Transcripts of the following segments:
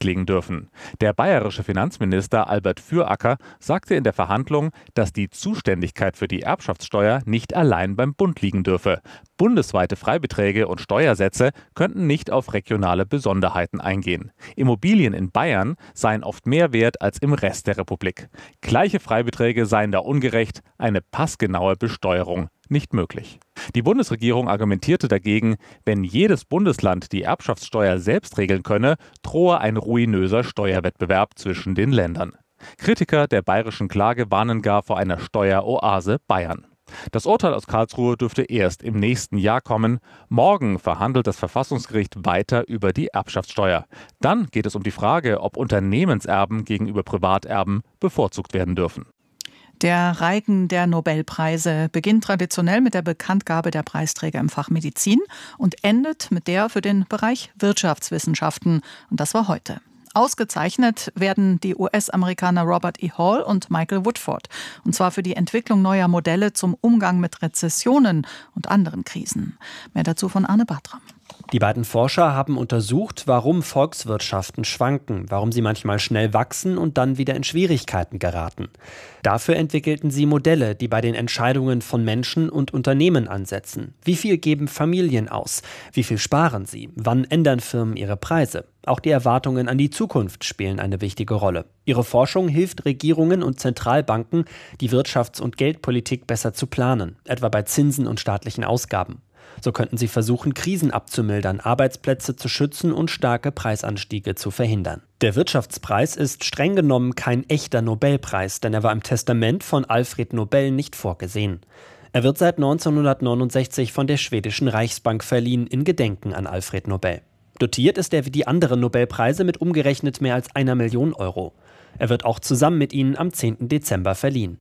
festlegen dürfen. Der bayerische Finanzminister Albert Füracker sagte in der Verhandlung, dass die Zuständigkeit für die Erbschaftssteuer nicht allein beim Bund liegen dürfe. Bundesweite Freibeträge und Steuersätze könnten nicht auf regionale Besonderheiten eingehen. Immobilien in Bayern seien oft mehr wert als im Rest der Republik. Gleiche Freibeträge seien da ungerecht, eine passgenaue Besteuerung nicht möglich. Die Bundesregierung argumentierte dagegen, wenn jedes Bundesland die Erbschaftssteuer selbst regeln könne, drohe ein ruinöser Steuerwettbewerb zwischen den Ländern. Kritiker der bayerischen Klage warnen gar vor einer Steueroase Bayern. Das Urteil aus Karlsruhe dürfte erst im nächsten Jahr kommen. Morgen verhandelt das Verfassungsgericht weiter über die Erbschaftssteuer. Dann geht es um die Frage, ob Unternehmenserben gegenüber Privaterben bevorzugt werden dürfen. Der Reigen der Nobelpreise beginnt traditionell mit der Bekanntgabe der Preisträger im Fach Medizin und endet mit der für den Bereich Wirtschaftswissenschaften. Und das war heute. Ausgezeichnet werden die US-Amerikaner Robert E. Hall und Michael Woodford. Und zwar für die Entwicklung neuer Modelle zum Umgang mit Rezessionen und anderen Krisen. Mehr dazu von Arne Bartram. Die beiden Forscher haben untersucht, warum Volkswirtschaften schwanken, warum sie manchmal schnell wachsen und dann wieder in Schwierigkeiten geraten. Dafür entwickelten sie Modelle, die bei den Entscheidungen von Menschen und Unternehmen ansetzen. Wie viel geben Familien aus? Wie viel sparen sie? Wann ändern Firmen ihre Preise? Auch die Erwartungen an die Zukunft spielen eine wichtige Rolle. Ihre Forschung hilft Regierungen und Zentralbanken, die Wirtschafts- und Geldpolitik besser zu planen, etwa bei Zinsen und staatlichen Ausgaben. So könnten sie versuchen, Krisen abzumildern, Arbeitsplätze zu schützen und starke Preisanstiege zu verhindern. Der Wirtschaftspreis ist streng genommen kein echter Nobelpreis, denn er war im Testament von Alfred Nobel nicht vorgesehen. Er wird seit 1969 von der schwedischen Reichsbank verliehen in Gedenken an Alfred Nobel. Dotiert ist er wie die anderen Nobelpreise mit umgerechnet mehr als 1 Million Euro. Er wird auch zusammen mit ihnen am 10. Dezember verliehen.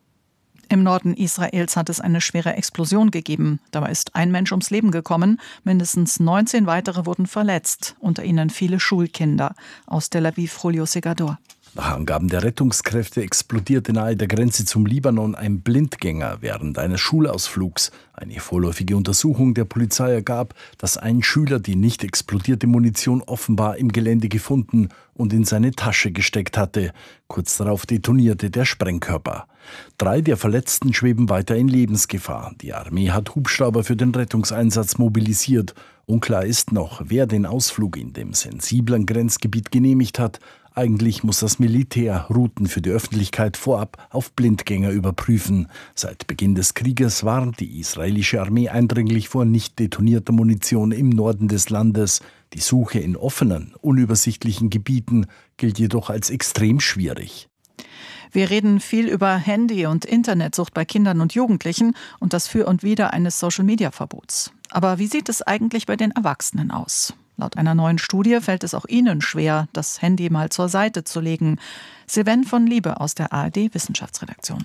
Im Norden Israels hat es eine schwere Explosion gegeben. Dabei ist ein Mensch ums Leben gekommen. Mindestens 19 weitere wurden verletzt. Unter ihnen viele Schulkinder. Aus Tel Aviv, Julio Segador. Nach Angaben der Rettungskräfte explodierte nahe der Grenze zum Libanon ein Blindgänger während eines Schulausflugs. Eine vorläufige Untersuchung der Polizei ergab, dass ein Schüler die nicht explodierte Munition offenbar im Gelände gefunden und in seine Tasche gesteckt hatte. Kurz darauf detonierte der Sprengkörper. 3 der Verletzten schweben weiter in Lebensgefahr. Die Armee hat Hubschrauber für den Rettungseinsatz mobilisiert. Unklar ist noch, wer den Ausflug in dem sensiblen Grenzgebiet genehmigt hat. Eigentlich muss das Militär Routen für die Öffentlichkeit vorab auf Blindgänger überprüfen. Seit Beginn des Krieges warnt die israelische Armee eindringlich vor nicht detonierter Munition im Norden des Landes. Die Suche in offenen, unübersichtlichen Gebieten gilt jedoch als extrem schwierig. Wir reden viel über Handy- und Internetsucht bei Kindern und Jugendlichen und das Für und Wider eines Social-Media-Verbots. Aber wie sieht es eigentlich bei den Erwachsenen aus? Laut einer neuen Studie fällt es auch ihnen schwer, das Handy mal zur Seite zu legen. Sylvain von Liebe aus der ARD-Wissenschaftsredaktion.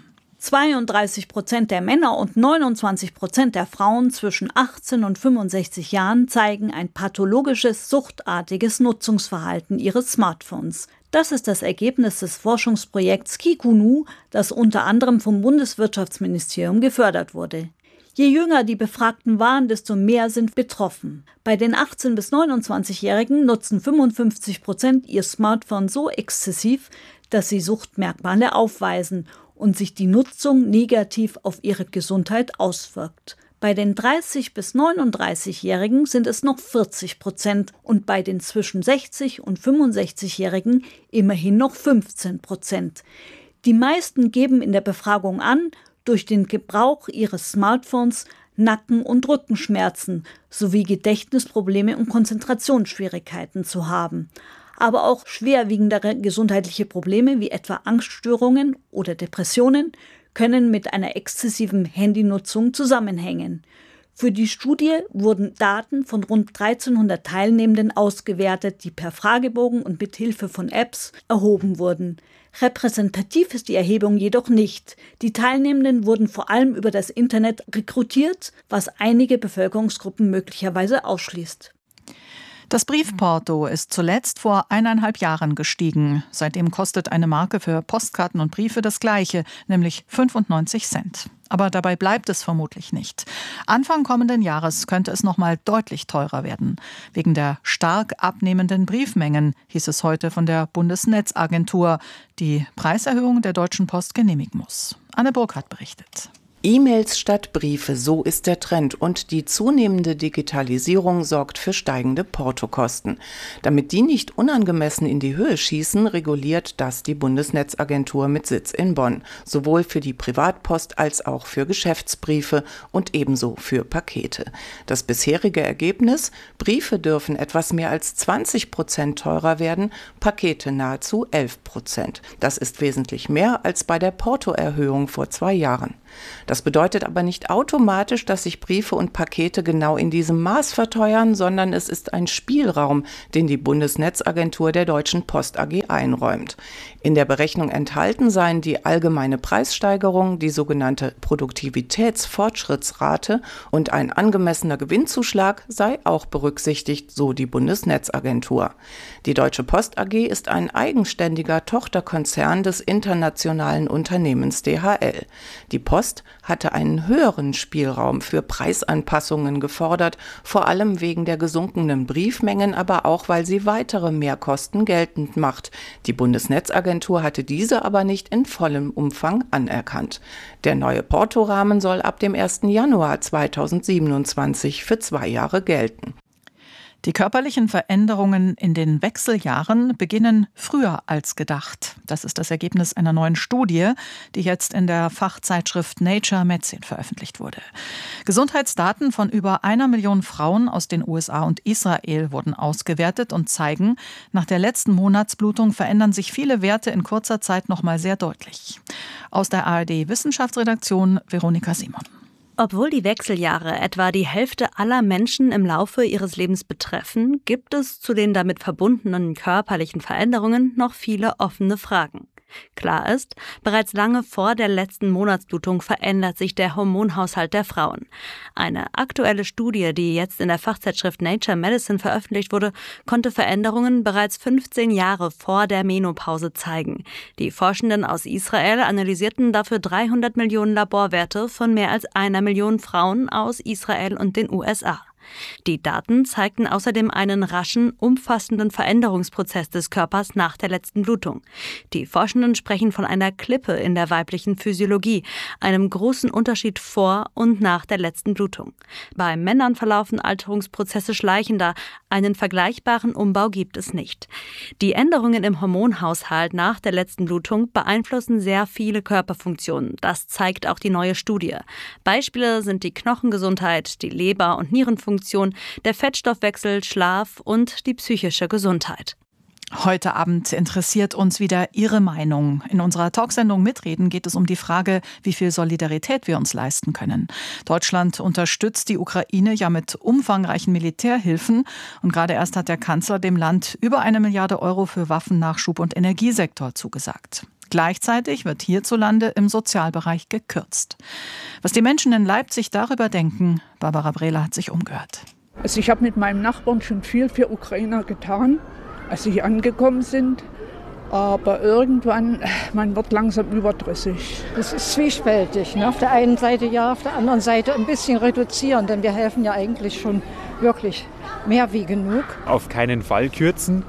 32% der Männer und 29% der Frauen zwischen 18 und 65 Jahren zeigen ein pathologisches, suchtartiges Nutzungsverhalten ihres Smartphones. Das ist das Ergebnis des Forschungsprojekts Kikunu, das unter anderem vom Bundeswirtschaftsministerium gefördert wurde. Je jünger die Befragten waren, desto mehr sind betroffen. Bei den 18- bis 29-Jährigen nutzen 55% ihr Smartphone so exzessiv, dass sie Suchtmerkmale aufweisen und sich die Nutzung negativ auf ihre Gesundheit auswirkt. Bei den 30- bis 39-Jährigen sind es noch 40% und bei den zwischen 60 und 65-Jährigen immerhin noch 15%. Die meisten geben in der Befragung an, durch den Gebrauch ihres Smartphones Nacken- und Rückenschmerzen sowie Gedächtnisprobleme und Konzentrationsschwierigkeiten zu haben. Aber auch schwerwiegendere gesundheitliche Probleme wie etwa Angststörungen oder Depressionen können mit einer exzessiven Handynutzung zusammenhängen. Für die Studie wurden Daten von rund 1300 Teilnehmenden ausgewertet, die per Fragebogen und mit Hilfe von Apps erhoben wurden. Repräsentativ ist die Erhebung jedoch nicht. Die Teilnehmenden wurden vor allem über das Internet rekrutiert, was einige Bevölkerungsgruppen möglicherweise ausschließt. Das Briefporto ist zuletzt vor 1,5 Jahren gestiegen. Seitdem kostet eine Marke für Postkarten und Briefe das Gleiche, nämlich 95 Cent. Aber dabei bleibt es vermutlich nicht. Anfang kommenden Jahres könnte es noch mal deutlich teurer werden. Wegen der stark abnehmenden Briefmengen, hieß es heute von der Bundesnetzagentur, die Preiserhöhung der Deutschen Post genehmigen muss. Anne Burkhardt berichtet. E-Mails statt Briefe, so ist der Trend, und die zunehmende Digitalisierung sorgt für steigende Portokosten. Damit die nicht unangemessen in die Höhe schießen, reguliert das die Bundesnetzagentur mit Sitz in Bonn, sowohl für die Privatpost als auch für Geschäftsbriefe und ebenso für Pakete. Das bisherige Ergebnis: Briefe dürfen etwas mehr als 20% teurer werden, Pakete nahezu 11%. Das ist wesentlich mehr als bei der Portoerhöhung vor 2 Jahren. Das bedeutet aber nicht automatisch, dass sich Briefe und Pakete genau in diesem Maß verteuern, sondern es ist ein Spielraum, den die Bundesnetzagentur der Deutschen Post AG einräumt. In der Berechnung enthalten seien die allgemeine Preissteigerung, die sogenannte Produktivitätsfortschrittsrate und ein angemessener Gewinnzuschlag sei auch berücksichtigt, so die Bundesnetzagentur. Die Deutsche Post AG ist ein eigenständiger Tochterkonzern des internationalen Unternehmens DHL. Die Post hatte einen höheren Spielraum für Preisanpassungen gefordert, vor allem wegen der gesunkenen Briefmengen, aber auch, weil sie weitere Mehrkosten geltend macht. Die Bundesnetzagentur hatte diese aber nicht in vollem Umfang anerkannt. Der neue Portorahmen soll ab dem 1. Januar 2027 für 2 Jahre gelten. Die körperlichen Veränderungen in den Wechseljahren beginnen früher als gedacht. Das ist das Ergebnis einer neuen Studie, die jetzt in der Fachzeitschrift Nature Medicine veröffentlicht wurde. Gesundheitsdaten von über 1 Million Frauen aus den USA und Israel wurden ausgewertet und zeigen, nach der letzten Monatsblutung verändern sich viele Werte in kurzer Zeit noch mal sehr deutlich. Aus der ARD-Wissenschaftsredaktion Veronika Simon. Obwohl die Wechseljahre etwa die Hälfte aller Menschen im Laufe ihres Lebens betreffen, gibt es zu den damit verbundenen körperlichen Veränderungen noch viele offene Fragen. Klar ist, bereits lange vor der letzten Monatsblutung verändert sich der Hormonhaushalt der Frauen. Eine aktuelle Studie, die jetzt in der Fachzeitschrift Nature Medicine veröffentlicht wurde, konnte Veränderungen bereits 15 Jahre vor der Menopause zeigen. Die Forschenden aus Israel analysierten dafür 300 Millionen Laborwerte von mehr als 1 Million Frauen aus Israel und den USA. Die Daten zeigten außerdem einen raschen, umfassenden Veränderungsprozess des Körpers nach der letzten Blutung. Die Forschenden sprechen von einer Klippe in der weiblichen Physiologie, einem großen Unterschied vor und nach der letzten Blutung. Bei Männern verlaufen Alterungsprozesse schleichender, einen vergleichbaren Umbau gibt es nicht. Die Änderungen im Hormonhaushalt nach der letzten Blutung beeinflussen sehr viele Körperfunktionen. Das zeigt auch die neue Studie. Beispiele sind die Knochengesundheit, die Leber- und Nierenfunktion, der Fettstoffwechsel, Schlaf und die psychische Gesundheit. Heute Abend interessiert uns wieder Ihre Meinung. In unserer Talksendung Mitreden geht es um die Frage, wie viel Solidarität wir uns leisten können. Deutschland unterstützt die Ukraine ja mit umfangreichen Militärhilfen. Und gerade erst hat der Kanzler dem Land über 1 Milliarde Euro für Waffennachschub und Energiesektor zugesagt. Gleichzeitig wird hierzulande im Sozialbereich gekürzt. Was die Menschen in Leipzig darüber denken, Barbara Brehler hat sich umgehört. Also ich habe mit meinem Nachbarn schon viel für Ukrainer getan, als sie hier angekommen sind. Aber irgendwann, man wird langsam überdrüssig. Das ist zwiespältig. Ne? Auf der einen Seite ja, auf der anderen Seite ein bisschen reduzieren, denn wir helfen ja eigentlich schon wirklich mehr wie genug. Auf keinen Fall kürzen.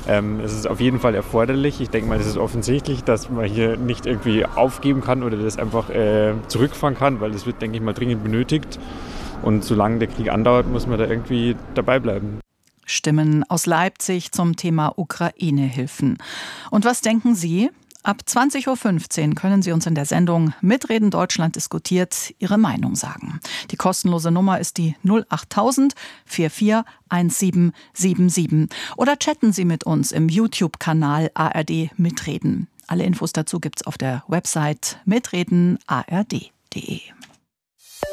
Es ist auf jeden Fall erforderlich. Ich denke mal, es ist offensichtlich, dass man hier nicht irgendwie aufgeben kann oder das einfach zurückfahren kann, weil das wird, denke ich mal, dringend benötigt. Und solange der Krieg andauert, muss man da irgendwie dabei bleiben. Stimmen aus Leipzig zum Thema Ukraine-Hilfen. Und was denken Sie? Ab 20.15 Uhr können Sie uns in der Sendung Mitreden Deutschland diskutiert Ihre Meinung sagen. Die kostenlose Nummer ist die 08000 441777. Oder chatten Sie mit uns im YouTube-Kanal ARD Mitreden. Alle Infos dazu gibt's auf der Website mitreden.ard.de.